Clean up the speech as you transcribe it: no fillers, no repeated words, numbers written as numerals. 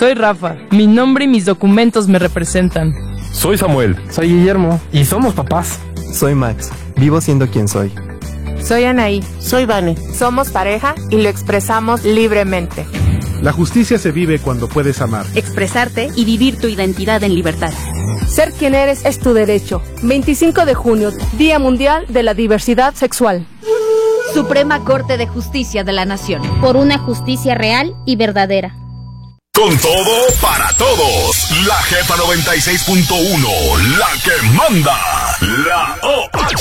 Soy Rafa. Mi nombre y mis documentos me representan. Soy Samuel. Soy Guillermo. Y somos papás. Soy Max. Vivo siendo quien soy. Soy Anaí. Soy Vane. Somos pareja y lo expresamos libremente. La justicia se vive cuando puedes amar, expresarte y vivir tu identidad en libertad. Ser quien eres es tu derecho. 25 de junio, Día Mundial de la Diversidad Sexual. Suprema Corte de Justicia de la Nación. Por una justicia real y verdadera. Con todo para todos. La Jefa 96.1, la que manda. La OH.